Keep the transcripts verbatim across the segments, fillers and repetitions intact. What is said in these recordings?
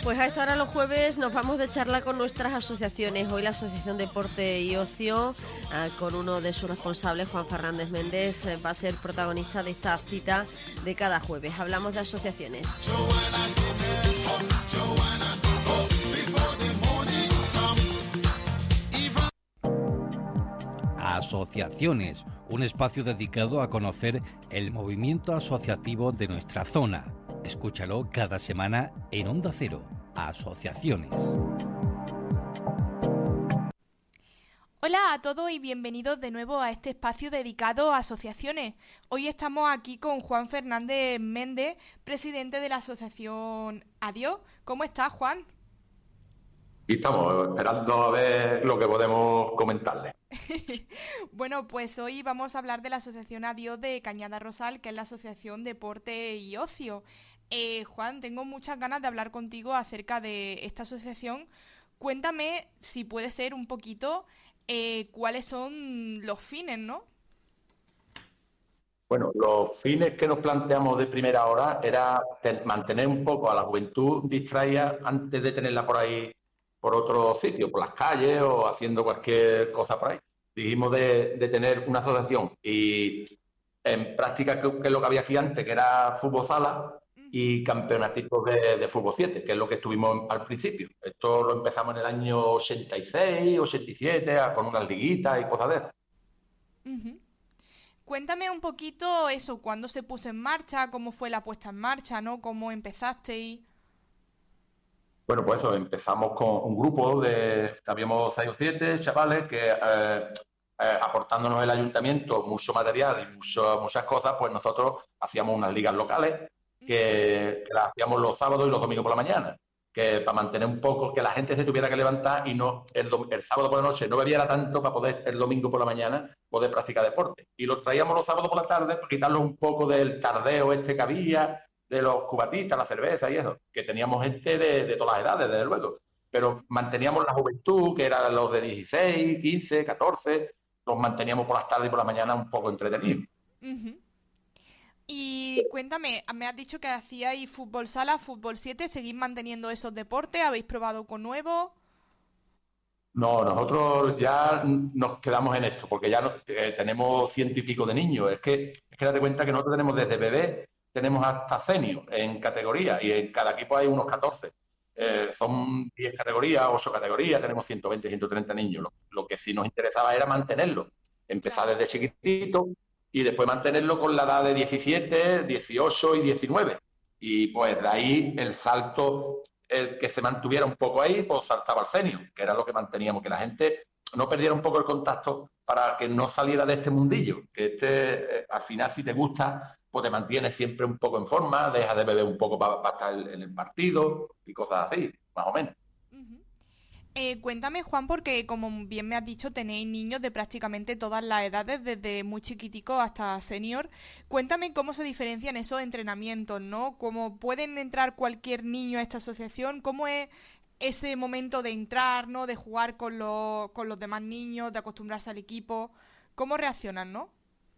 Pues a esta hora los jueves nos vamos de charla con nuestras asociaciones. Hoy la Asociación Deporte y Ocio, eh, con uno de sus responsables, Juan Fernández Méndez, eh, va a ser protagonista de esta cita de cada jueves. Hablamos de asociaciones. Asociaciones, un espacio dedicado a conocer el movimiento asociativo de nuestra zona. Escúchalo cada semana en Onda Cero. Asociaciones. Hola a todos y bienvenidos de nuevo a este espacio dedicado a asociaciones. Hoy estamos aquí con Juan Fernández Méndez, presidente de la asociación Adiós. ¿Cómo estás, Juan? Y estamos esperando a ver lo que podemos comentarles. Bueno, pues hoy vamos a hablar de la asociación Adiós de Cañada Rosal, que es la asociación Deporte y Ocio. Eh, Juan, tengo muchas ganas de hablar contigo acerca de esta asociación. Cuéntame, si puede ser un poquito, eh, cuáles son los fines, ¿no? Bueno, los fines que nos planteamos de primera hora era ten- mantener un poco a la juventud distraída antes de tenerla por ahí, por otro sitio, por las calles o haciendo cualquier cosa por ahí. Dijimos de, de tener una asociación y en práctica que, que es lo que había aquí antes, que era fútbol sala y campeonatitos de, de fútbol siete, que es lo que estuvimos al principio. Esto lo empezamos en el año ochenta y seis, ochenta y siete, a- con unas liguitas y cosas de esas. Ujú. Cuéntame un poquito eso, cuándo se puso en marcha, cómo fue la puesta en marcha, ¿no? Cómo empezasteis. Bueno, pues eso, empezamos con un grupo de, habíamos seis o siete chavales que eh, eh, aportándonos el ayuntamiento mucho material y mucho- muchas cosas, pues nosotros hacíamos unas ligas locales que, que las hacíamos los sábados y los domingos por la mañana, que para mantener un poco que la gente se tuviera que levantar y no el, dom- el sábado por la noche no bebiera tanto para poder el domingo por la mañana poder practicar deporte. Y los traíamos los sábados por la tarde para quitarlos un poco del tardeo este que había, de los cubatitas, la cerveza y eso, que teníamos gente de, de todas las edades, desde luego. Pero manteníamos la juventud, que eran los de dieciséis, quince, catorce, los manteníamos por las tardes y por la mañana un poco entretenidos. Ujú. Y cuéntame, me has dicho que hacíais fútbol sala, fútbol siete, ¿seguís manteniendo esos deportes? ¿Habéis probado con nuevos? No, nosotros ya nos quedamos en esto, porque ya nos- eh, tenemos ciento y pico de niños. Es que, es que date cuenta que nosotros tenemos desde bebé, tenemos hasta senior en categoría, y en cada equipo hay unos catorce. Eh, son diez categorías, ocho categorías, tenemos ciento veinte, ciento treinta niños. Lo, lo que sí nos interesaba era mantenerlo, empezar Claro. desde chiquitito y después mantenerlo con la edad de diecisiete, dieciocho y diecinueve. Y pues de ahí el salto, el que se mantuviera un poco ahí, pues saltaba al senior, que era lo que manteníamos, que la gente no perdiera un poco el contacto para que no saliera de este mundillo, que este, eh, al final, si te gusta, pues te mantienes siempre un poco en forma, dejas de beber un poco para estar en el partido y cosas así, más o menos. Ujú. Eh, cuéntame, Juan, porque como bien me has dicho, tenéis niños de prácticamente todas las edades, desde muy chiquitico hasta senior. Cuéntame cómo se diferencian esos entrenamientos, ¿no? ¿Cómo pueden entrar cualquier niño a esta asociación? ¿Cómo es ese momento de entrar, ¿no? De jugar con los, con los demás niños, de acostumbrarse al equipo. ¿Cómo reaccionan, no?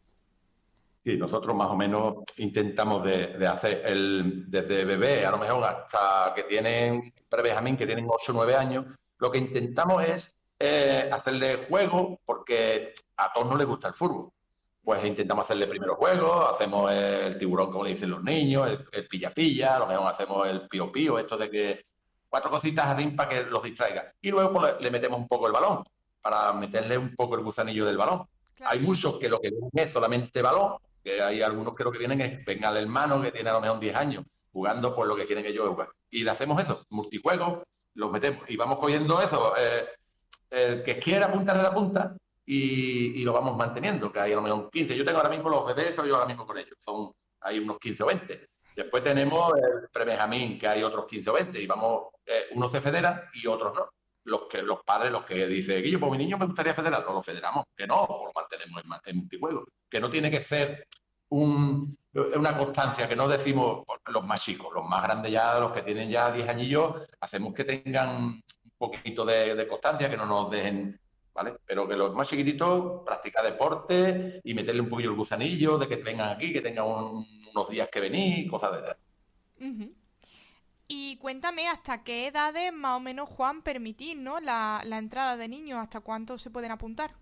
Sí, nosotros más o menos intentamos de, de hacer el desde bebé, a lo mejor hasta que tienen pre-Benjamín, que tienen ocho o nueve años, lo que intentamos es eh, hacerle juego, porque a todos no les gusta el fútbol. Pues intentamos hacerle primero juegos, hacemos el tiburón, como le dicen los niños, el, el pilla-pilla, a lo mejor hacemos el pío-pío, esto de que cuatro cositas así para que los distraiga. Y luego pues, le, le metemos un poco el balón, para meterle un poco el gusanillo del balón. Hay Claro. muchos que lo que vienen es solamente balón, que hay algunos que lo que vienen es venga el hermano que tiene a lo mejor diez años, jugando por lo que quieren ellos jugar. Y le hacemos eso, multijuegos, los metemos y vamos cogiendo eso, eh, el que quiera apuntar de la punta y, y lo vamos manteniendo, que hay a lo mejor quince. Yo tengo ahora mismo los bebés, estoy yo ahora mismo con ellos, son hay unos quince o veinte. Después tenemos el pre-Benjamín, que hay otros quince o veinte, y vamos, eh, unos se federan y otros no. Los que los padres, los que dicen, Guillo, pues mi niño me gustaría federar, no lo federamos, que no, pues lo mantenemos en, ma- en multijuego. Que no tiene que ser un, una constancia, que no decimos pues, los más chicos, los más grandes ya, los que tienen ya diez añillos, hacemos que tengan un poquito de, de constancia, que no nos dejen, ¿vale? Pero que los más chiquititos practicar deporte y meterle un poquillo el gusanillo de que vengan aquí, que tengan un- unos días que venir, cosas de esas. Ujú. Y cuéntame hasta qué edades más o menos, Juan, permitís, ¿no? La, la entrada de niños, hasta cuánto se pueden apuntar.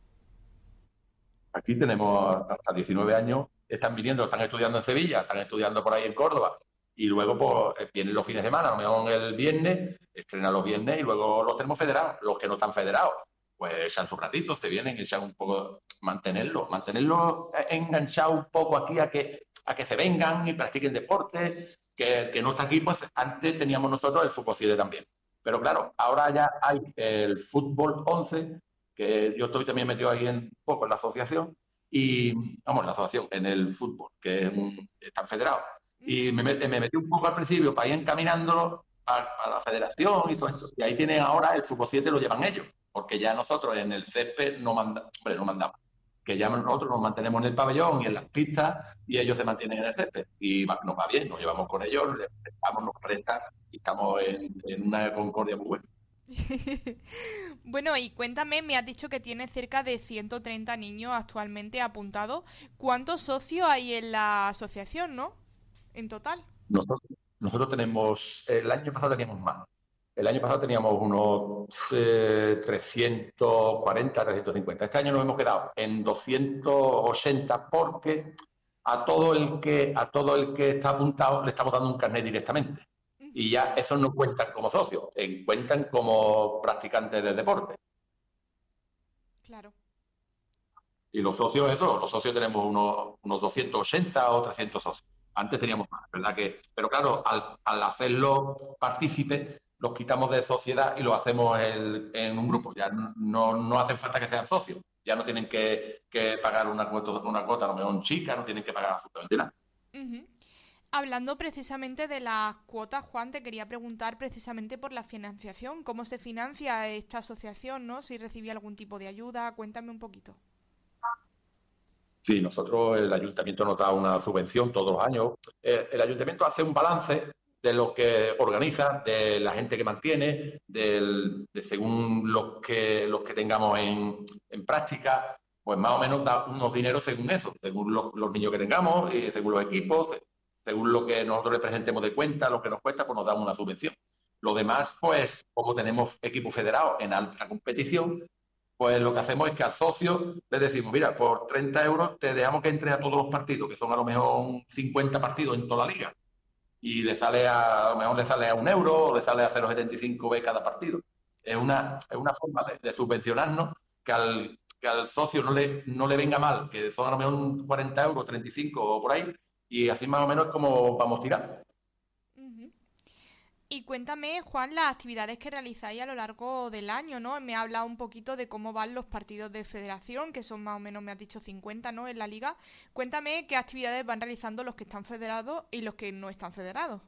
Aquí tenemos hasta diecinueve años, están viniendo, están estudiando en Sevilla, están estudiando por ahí en Córdoba, y luego pues vienen los fines de semana, a lo mejor el viernes, estrenan los viernes y luego los tenemos federados. Los que no están federados, pues echan sus ratitos, se vienen, echan un poco, mantenerlos, mantenerlos enganchados un poco aquí a que, a que se vengan y practiquen deporte, que el que no está aquí, pues antes teníamos nosotros el fútbol siete también. Pero claro, ahora ya hay el fútbol once, que yo estoy también metido ahí un poco en la asociación, y vamos, en la asociación, en el fútbol, que es un, están federados. Y me, me metí un poco al principio para ir encaminándolo a, a la federación y todo esto. Y ahí tienen ahora el fútbol siete, lo llevan ellos, porque ya nosotros en el césped no, manda, hombre, no mandamos. Que ya nosotros nos mantenemos en el pabellón y en las pistas y ellos se mantienen en el césped. Y va, nos va bien, nos llevamos con ellos, les prestamos, nos prestan y estamos en, en una concordia muy buena. Bueno, y cuéntame, me has dicho que tienes cerca de ciento treinta niños actualmente apuntados. ¿Cuántos socios hay en la asociación, no? En total. Nosotros, nosotros tenemos, el año pasado teníamos más. El año pasado teníamos unos eh, trescientos cuarenta, trescientos cincuenta. Este año nos hemos quedado en doscientos ochenta porque a todo el que a todo el que está apuntado le estamos dando un carnet directamente. Y ya esos no cuentan como socios, eh, cuentan como practicantes del deporte. Claro. Y los socios, eso, los socios tenemos unos, unos doscientos ochenta o trescientos socios. Antes teníamos más, ¿verdad? Que, pero claro, al, al hacerlo partícipe, los quitamos de sociedad y lo hacemos el, en un grupo. Ya no, no hace falta que sean socios. Ya no tienen que, que pagar una cuota, una cuota, a lo mejor chica, no tienen que pagar absolutamente nada. Uh-huh. Hablando precisamente de las cuotas, Juan, te quería preguntar precisamente por la financiación. ¿Cómo se financia esta asociación, no? Si recibe algún tipo de ayuda, cuéntame un poquito. Sí, nosotros, el ayuntamiento nos da una subvención todos los años. Eh, el ayuntamiento hace un balance de lo que organiza, de la gente que mantiene, del, de según los que, los que tengamos en, en práctica, pues más o menos da unos dineros según eso, según los, los niños que tengamos, y según los equipos, según lo que nosotros le presentemos de cuenta, lo que nos cuesta, pues nos dan una subvención. Lo demás, pues, como tenemos equipos federados en alta competición, pues lo que hacemos es que al socio le decimos, mira, por treinta euros te dejamos que entre a todos los partidos, que son a lo mejor cincuenta partidos en toda la liga. Y le sale a, a lo mejor le sale a un euro o le sale a cero coma setenta y cinco B cada partido. Es una, es una forma de, de subvencionarnos que al, que al socio no le, no le venga mal, que son a lo mejor cuarenta euros, treinta y cinco o por ahí, y así más o menos es como vamos tirando. Uh-huh. Y cuéntame, Juan, las actividades que realizáis a lo largo del año, ¿no? Me ha hablado un poquito de cómo van los partidos de federación, que son más o menos, me has dicho, cincuenta, ¿no? En la liga. Cuéntame qué actividades van realizando los que están federados y los que no están federados.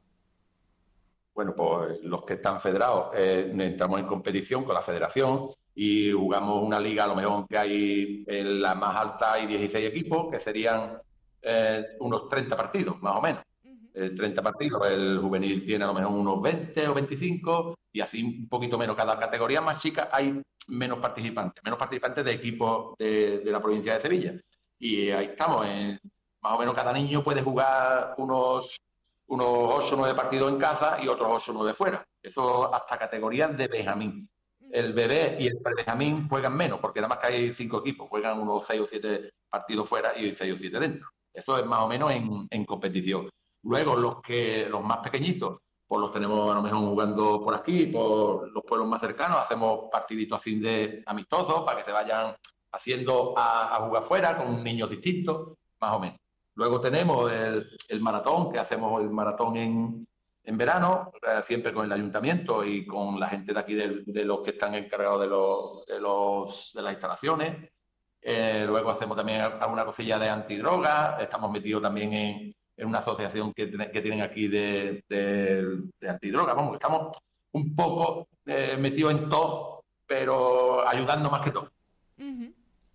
Bueno, pues los que están federados, eh, entramos en competición con la federación y jugamos una liga, a lo mejor que hay en la más alta hay dieciséis equipos, que serían eh, unos treinta partidos, más o menos. Eh, treinta partidos, el juvenil tiene a lo mejor unos veinte o veinticinco y así un poquito menos. Cada categoría más chica hay menos participantes, menos participantes de equipos de, de la provincia de Sevilla. Y ahí estamos, eh, más o menos cada niño puede jugar unos, unos ocho o nueve partidos en casa y otros ocho o nueve fuera. Eso hasta categorías de Benjamín. El bebé y el pre-Benjamín juegan menos, porque nada más que hay cinco equipos, juegan unos seis o siete partidos fuera y seis o siete dentro. Eso es más o menos en, en competición. Luego los que los más pequeñitos, pues los tenemos a lo mejor jugando por aquí, por los pueblos más cercanos, hacemos partiditos así de amistosos para que se vayan haciendo a, a jugar fuera con niños distintos, más o menos. Luego tenemos el, el maratón, que hacemos el maratón en, en verano, eh, siempre con el ayuntamiento y con la gente de aquí de, de los que están encargados de, los, de, los, de las instalaciones. Eh, luego hacemos también alguna cosilla de antidroga, estamos metidos también en en una asociación que, que tienen aquí de, de, de antidroga. Vamos, estamos un poco eh, metidos en todo, pero ayudando más que todo. Uh-huh.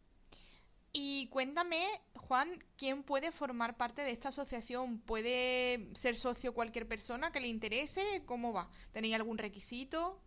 Y cuéntame, Juan, ¿quién puede formar parte de esta asociación? ¿Puede ser socio cualquier persona que le interese? ¿Cómo va? ¿Tenéis algún requisito?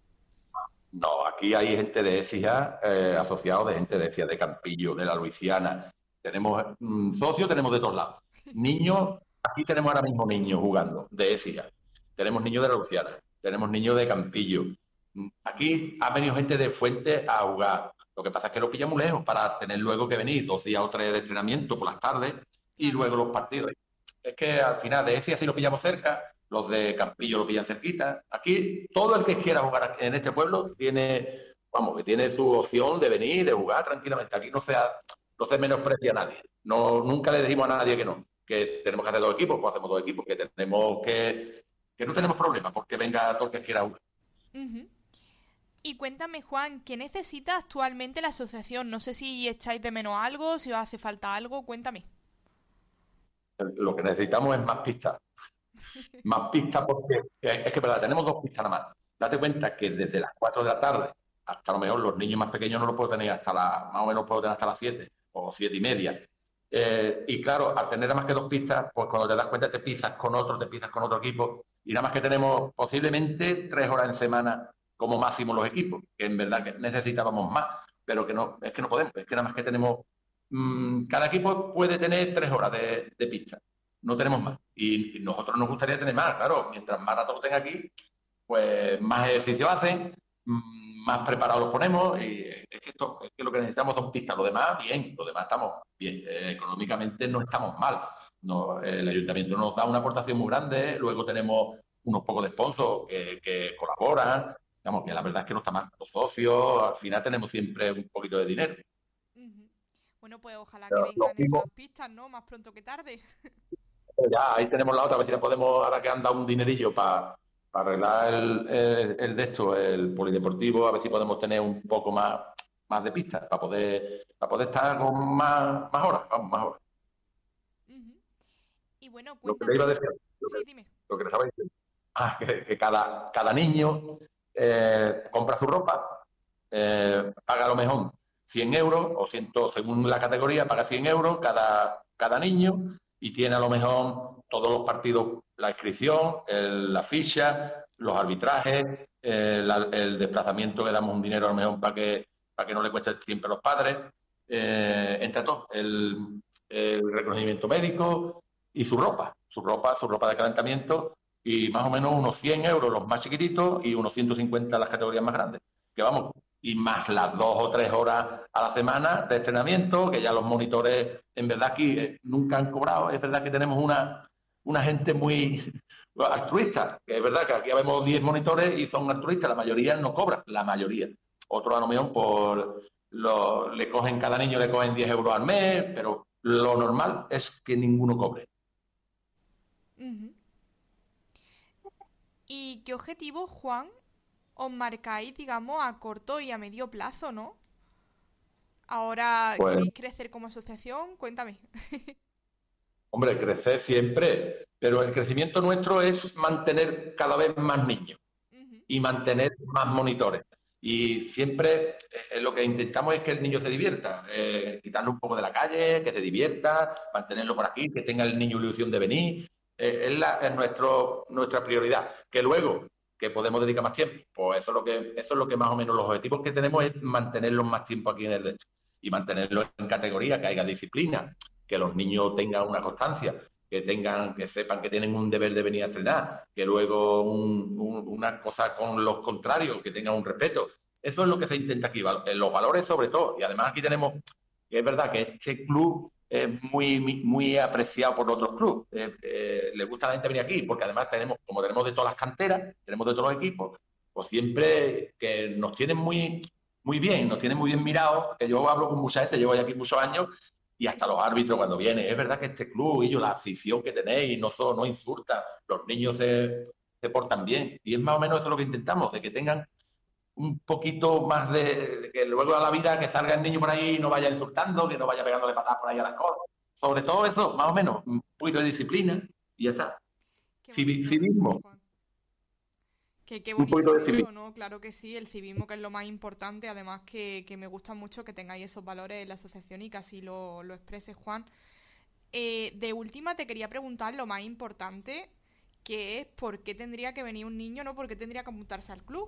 No, aquí hay gente de Écija, eh, asociados de gente de Écija, de Campillo, de la Luisiana. Tenemos mmm, socios, tenemos de todos lados. Niños, aquí tenemos ahora mismo niños jugando de Écija. Tenemos niños de la Luisiana, tenemos niños de Campillo. Aquí ha venido gente de Fuente a jugar. Lo que pasa es que lo pilla muy lejos para tener luego que venir dos días o tres de entrenamiento por las tardes y luego los partidos. Es que al final de ese así lo pillamos cerca, los de Campillo lo pillan cerquita. Aquí todo el que quiera jugar en este pueblo tiene, vamos, que tiene su opción de venir, de jugar tranquilamente. Aquí no se, no se menosprecia a nadie. No, nunca le decimos a nadie que no, que tenemos que hacer dos equipos, pues hacemos dos equipos, que tenemos que, que no tenemos problemas porque venga todo el que quiera jugar. Uh-huh. Y cuéntame, Juan, ¿qué necesita actualmente la asociación? No sé si echáis de menos algo, si os hace falta algo, cuéntame. Lo que necesitamos es más pistas. Más pistas porque es que verdad, tenemos dos pistas nada más. Date cuenta que desde las cuatro de la tarde hasta a lo mejor los niños más pequeños no lo puedo tener hasta la, más o menos puedo tener hasta las siete o siete y media. Eh, y claro, al tener nada más que dos pistas, pues cuando te das cuenta te pisas con otro, te pisas con otro equipo y nada más que tenemos posiblemente tres horas en semana como máximo los equipos, que en verdad que necesitábamos más, pero que no, es que no podemos, es que nada más que tenemos, mmm, cada equipo puede tener tres horas de, de pista, no tenemos más, y, y nosotros nos gustaría tener más, claro, mientras más rato lo tenga aquí, pues más ejercicio hacen, mmm, más preparados los ponemos, y es que esto, es que lo que necesitamos son pistas, lo demás bien, lo demás estamos bien, eh, económicamente no estamos mal, no, el ayuntamiento nos da una aportación muy grande, luego tenemos unos pocos de sponsors que, que colaboran. Digamos que la verdad es que no está mal. Los socios, al final tenemos siempre un poquito de dinero. Uh-huh. Bueno, pues ojalá que vengan esas pistas, ¿no? Más pronto que tarde. Ya, ahí tenemos la otra, a ver si la podemos, ahora que han dado un dinerillo para pa arreglar el, el, el de esto, el polideportivo, a ver si podemos tener un poco más, más de pistas, para poder, para poder estar con más, más horas, vamos, más horas. Uh-huh. Y bueno, cuéntame. Lo que le iba a decir, lo que, sí, dime. Lo que le estaba diciendo, ah, que, que cada, cada niño Eh, compra su ropa, eh, paga a lo mejor cien euros o cien, según la categoría, paga cien euros cada, cada niño y tiene a lo mejor todos los partidos, la inscripción, el, la ficha, los arbitrajes, eh, la, el desplazamiento, que damos un dinero a lo mejor para que, para que no le cueste siempre a los padres, eh, entre todos, el, el reconocimiento médico y su ropa, su ropa, su ropa de calentamiento. Y más o menos unos cien euros los más chiquititos y unos ciento cincuenta las categorías más grandes. Que vamos, y más las dos o tres horas a la semana de entrenamiento, que ya los monitores, en verdad aquí eh, nunca han cobrado. Es verdad que tenemos una, una gente muy altruista, que es verdad que aquí vemos diez monitores y son altruistas, la mayoría no cobran, la mayoría. Otros a lo mejor por lo, le cogen, cada niño le cogen diez euros al mes, pero lo normal es que ninguno cobre. Uh-huh. ¿Y qué objetivo, Juan, os marcáis, digamos, a corto y a medio plazo, no? Ahora, pues, ¿queréis crecer como asociación? Cuéntame. Hombre, crecer siempre, pero el crecimiento nuestro es mantener cada vez más niños uh-huh. y mantener más monitores. Y siempre eh, lo que intentamos es que el niño se divierta, eh, quitarlo un poco de la calle, que se divierta, mantenerlo por aquí, que tenga el niño ilusión de venir. Eh, es la, es nuestro, nuestra prioridad. Que luego, que podemos dedicar más tiempo, pues eso es lo que, eso es lo que más o menos los objetivos que tenemos es mantenerlos más tiempo aquí en el derecho y mantenerlos en categoría, que haya disciplina, que los niños tengan una constancia, que tengan, que sepan que tienen un deber de venir a entrenar, que luego un, un, una cosa con los contrarios, que tengan un respeto. Eso es lo que se intenta aquí, los valores sobre todo. Y además aquí tenemos, que es verdad que este club es muy, muy apreciado por otros clubes. Eh, eh, le gusta a la gente venir aquí, porque además tenemos, como tenemos de todas las canteras, tenemos de todos los equipos, pues siempre que nos tienen muy, muy bien, nos tienen muy bien mirados, que yo hablo con mucha gente, llevo aquí muchos años, y hasta los árbitros cuando vienen, es verdad que este club y yo, la afición que tenéis, no, so, no insulta, los niños se, se portan bien, y es más o menos eso lo que intentamos, de que tengan un poquito más de, de que luego a la vida que salga el niño por ahí y no vaya insultando, que no vaya pegándole patadas por ahí a las cosas. Sobre todo eso, más o menos, un poquito de disciplina y ya está. Civi civismo. Eso, que qué bonito un poquito de civismo, ¿no? Claro que sí, el civismo que es lo más importante, además que, que me gusta mucho que tengáis esos valores en la asociación y que así lo, lo expreses, Juan. Eh, de última te quería preguntar lo más importante, que es por qué tendría que venir un niño, ¿no? ¿Por qué tendría que apuntarse al club?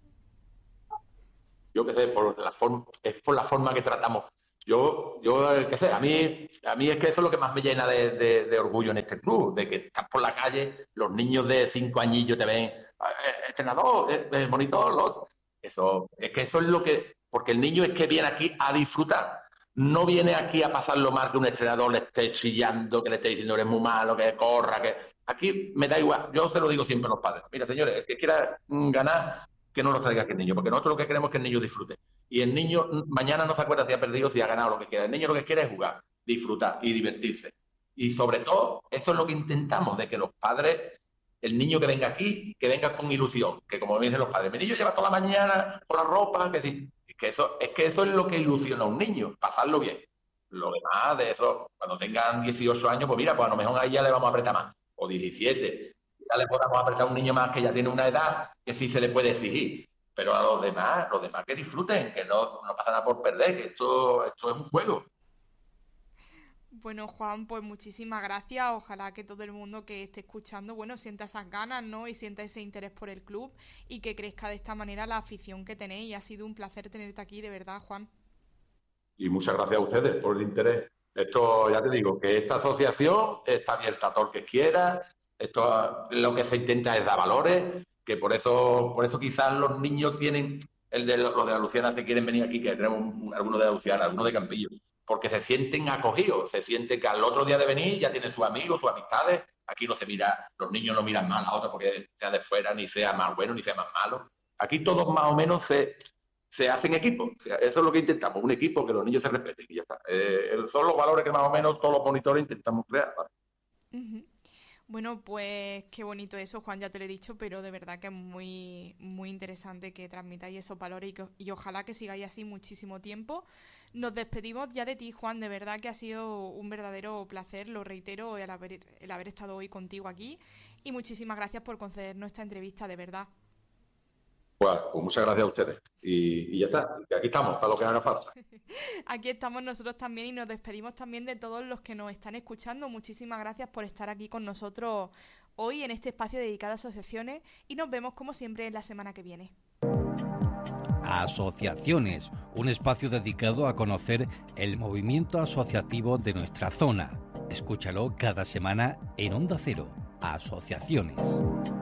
Yo qué sé, por la forma, es por la forma que tratamos. Yo, yo qué sé, a mí, a mí es que eso es lo que más me llena de, de, de orgullo en este club, de que estás por la calle, los niños de cinco añillos te ven, entrenador, eh, eh, monitor, lo otro. Eso, es que eso es lo que... Porque el niño es que viene aquí a disfrutar. No viene aquí a pasarlo mal, que un entrenador le esté chillando, que le esté diciendo eres muy malo, que corra, que... Aquí me da igual. Yo se lo digo siempre a los padres. Mira, señores, el que quiera ganar, que no lo traiga aquí el niño, porque nosotros lo que queremos es que el niño disfrute. Y el niño mañana no se acuerda si ha perdido, si ha ganado, lo que quiera. El niño lo que quiere es jugar, disfrutar y divertirse. Y sobre todo, eso es lo que intentamos, de que los padres, el niño que venga aquí, que venga con ilusión, que como me dicen los padres, mi niño lleva toda la mañana con la ropa, que sí, es que eso es, que eso es lo que ilusiona a un niño, pasarlo bien. Lo demás de eso, cuando tengan dieciocho años, pues mira, pues a lo mejor ahí ya le vamos a apretar más, o diecisiete, ya le podamos apretar a un niño más que ya tiene una edad que sí se le puede exigir. Pero a los demás, los demás que disfruten, que no, no pasa nada por perder, que esto, esto es un juego. Bueno, Juan, pues muchísimas gracias. Ojalá que todo el mundo que esté escuchando, bueno, sienta esas ganas, ¿no? Y sienta ese interés por el club y que crezca de esta manera la afición que tenéis. Y ha sido un placer tenerte aquí, de verdad, Juan. Y muchas gracias a ustedes por el interés. Esto, ya te digo, que esta asociación está abierta a todo el que quiera. Esto lo que se intenta es dar valores, que por eso, por eso quizás los niños tienen, el de los de la Luciana te quieren venir aquí, que tenemos un, algunos de la Luciana, algunos de Campillo, porque se sienten acogidos, se sienten que al otro día de venir ya tienen sus amigos, sus amistades. Aquí no se mira, los niños no miran mal a otros porque sea de fuera, ni sea más bueno, ni sea más malo. Aquí todos más o menos se, se hacen equipo. O sea, eso es lo que intentamos, un equipo que los niños se respeten y ya está. Eh, son los valores que más o menos todos los monitores intentamos crear, ¿vale? Uh-huh. Bueno, pues qué bonito eso, Juan, ya te lo he dicho, pero de verdad que es muy, muy interesante que transmitáis esos valores y, que, y ojalá que sigáis así muchísimo tiempo. Nos despedimos ya de ti, Juan, de verdad que ha sido un verdadero placer, lo reitero, el haber, el haber estado hoy contigo aquí y muchísimas gracias por concedernos esta entrevista, de verdad. Pues, pues muchas gracias a ustedes y, y ya está, y aquí estamos para lo que haga falta. Aquí estamos nosotros también y nos despedimos también de todos los que nos están escuchando. Muchísimas gracias por estar aquí con nosotros hoy en este espacio dedicado a asociaciones y nos vemos como siempre en la semana que viene. Asociaciones, un espacio dedicado a conocer el movimiento asociativo de nuestra zona. Escúchalo cada semana en Onda Cero. Asociaciones.